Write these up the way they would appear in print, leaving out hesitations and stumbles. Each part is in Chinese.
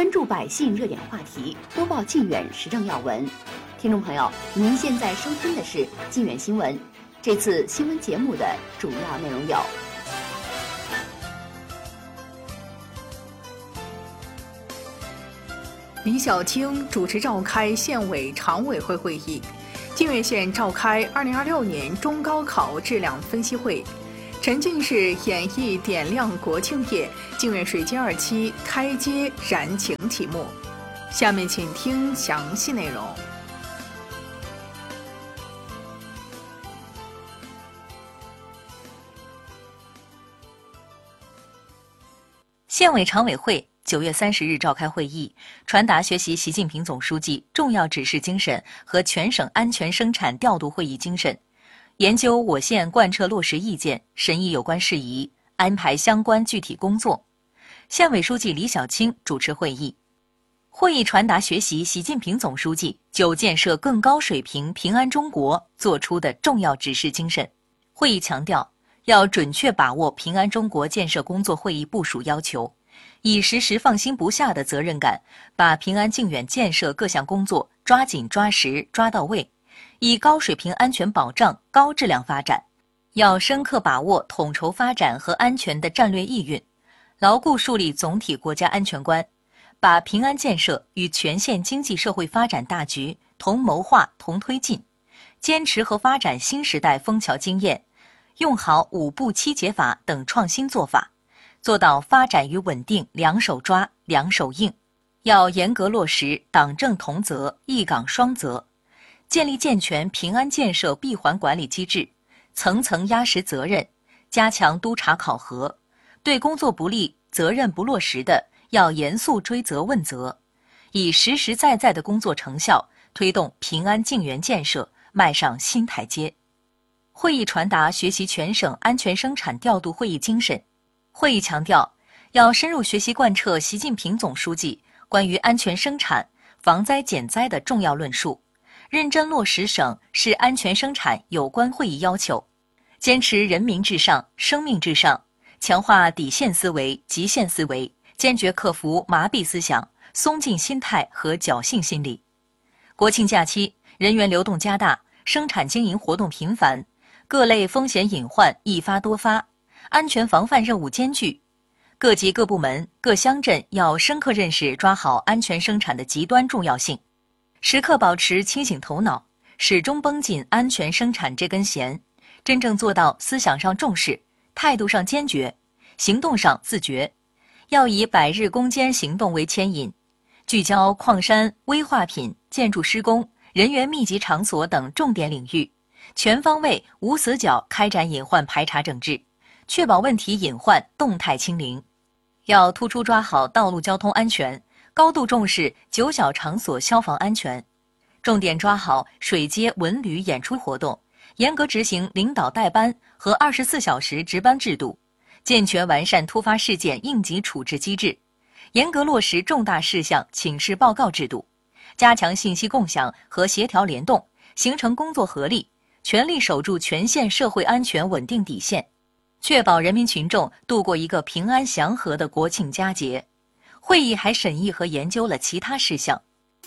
关注百姓热点话题，播报靖远时政要闻。听众朋友，您现在收听的是靖远新闻。这次新闻节目的主要内容有： 李小青主持召开县委常委会会议，靖远县召开2026年中高考质量分析会。沉浸式演绎点亮国庆夜，靖远水晶2期开街燃情启幕。下面请听详细内容。 县委常委会9月30日召开会议，传达学习习近平总书记重要指示精神和全省安全生产调度会议精神，研究我县贯彻落实意见，审议有关事宜，安排相关具体工作。县委书记李小青主持会议。会议传达学习习近平总书记就建设更高水平平安中国作出的重要指示精神。会议强调，要准确把握平安中国建设工作会议部署要求，以时时放心不下的责任感，把平安靖远建设各项工作抓紧抓实抓到位，以高水平安全保障高质量发展。要深刻把握统筹发展和安全的战略意蕴，牢固树立总体国家安全观，把平安建设与全县经济社会发展大局同谋划同推进，坚持和发展新时代枫桥经验，用好5步7解法等创新做法，做到发展与稳定两手抓两手硬。要严格落实党政同责一岗双责，建立健全平安建设闭环管理机制，层层压实责任，加强督查考核，对工作不力、责任不落实的，要严肃追责问责，以实实在在的工作成效推动平安靖远建设迈上新台阶。会议传达学习全省安全生产调度会议精神。会议强调，要深入学习贯彻习近平总书记关于安全生产、防灾减灾的重要论述，认真落实省市安全生产有关会议要求，坚持人民至上、生命至上，强化底线思维、极限思维，坚决克服麻痹思想、松劲心态和侥幸心理。国庆假期，人员流动加大，生产经营活动频繁，各类风险隐患一发多发，安全防范任务艰巨。各级各部门、各乡镇要深刻认识抓好安全生产的极端重要性，时刻保持清醒头脑，始终绷紧安全生产这根弦，真正做到思想上重视，态度上坚决，行动上自觉。要以百日攻坚行动为牵引，聚焦矿山、危化品、建筑施工、人员密集场所等重点领域，全方位无死角开展隐患排查整治，确保问题隐患动态清零。要突出抓好道路交通安全，高度重视9小场所消防安全，重点抓好水街文旅演出活动，严格执行领导带班和24小时值班制度，健全完善突发事件应急处置机制，严格落实重大事项请示报告制度，加强信息共享和协调联动，形成工作合力，全力守住全县社会安全稳定底线，确保人民群众度过一个平安祥和的国庆佳节。会议还审议和研究了其他事项。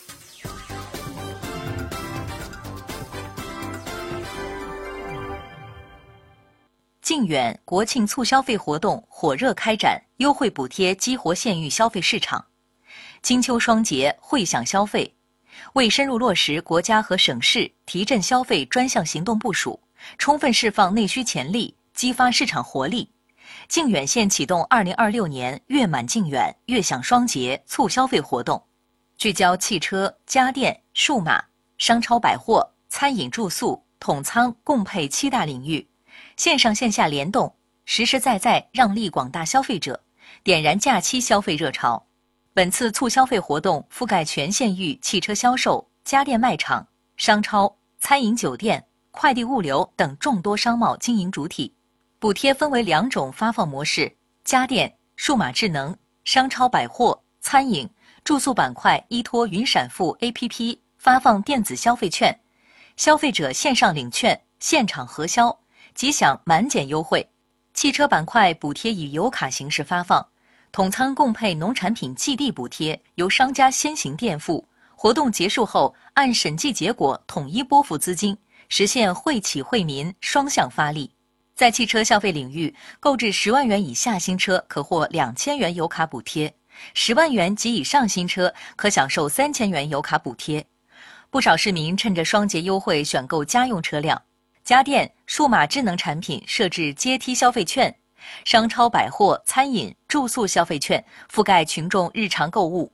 靖远国庆促消费活动火热开展，优惠补贴激活县域消费市场。金秋双节惠享消费，为深入落实国家和省市提振消费专项行动部署，充分释放内需潜力，激发市场活力，靖远县启动2026年月满靖远、月享双节促消费活动，聚焦汽车、家电、数码、商超百货、餐饮住宿、统仓共配7大领域，线上线下联动，实实在在让利广大消费者，点燃假期消费热潮。本次促消费活动覆盖全县域汽车销售、家电卖场、商超、餐饮酒店、快递物流等众多商贸经营主体。补贴分为2种发放模式：家电、数码智能、商超百货、餐饮、住宿板块依托云闪付 APP 发放电子消费券，消费者线上领券，现场核销，即享满减优惠。汽车板块补贴以油卡形式发放， 统仓共配农产品寄递补贴由商家先行垫付，活动结束后按审计结果统一拨付资金，实现惠企惠民双向发力。在汽车消费领域，购置10万元以下新车可获2000元油卡补贴，10万元及以上新车可享受3000元油卡补贴。不少市民趁着双节优惠选购家用车辆，家电、数码智能产品设置阶梯消费券，商超百货、餐饮、住宿消费券覆盖群众日常购物。